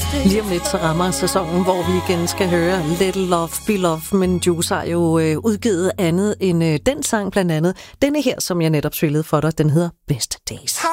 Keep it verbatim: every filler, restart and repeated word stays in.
Lige om lidt så rammer sæsonen, hvor vi igen skal høre Little Love Be Love, men Juice har jo øh, udgivet andet end øh, den sang blandt andet. Denne her, som jeg netop spillede for dig, den hedder Best Days.